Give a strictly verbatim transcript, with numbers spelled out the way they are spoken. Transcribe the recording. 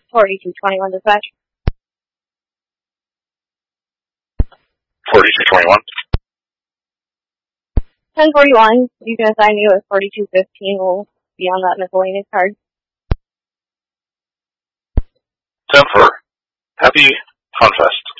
forty-two twenty-one dispatch. forty-two twenty-one. ten forty-one, you can assign me with forty-two fifteen. We'll be on that miscellaneous card. ten four. Happy FunFest.